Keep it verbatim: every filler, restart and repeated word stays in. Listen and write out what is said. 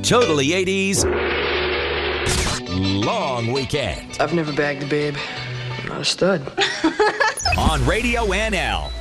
Totally eighties Long Weekend. I've never bagged a babe. I'm not a stud. On Radio N L.